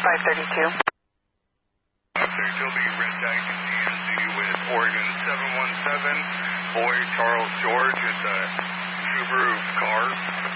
532. Officer Toby Red Dice GMC with Oregon 717. Boy Charles George. It's a Subaru car.